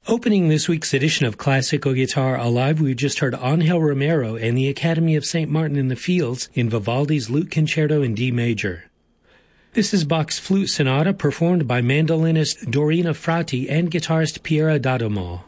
Opening this week's edition of Classical Guitar Alive, we just heard Angel Romero and the Academy of St. Martin in the Fields in Vivaldi's Lute Concerto in D major. This is Bach's Flute Sonata performed by mandolinist Dorina Frati and guitarist Piera D'Adamo.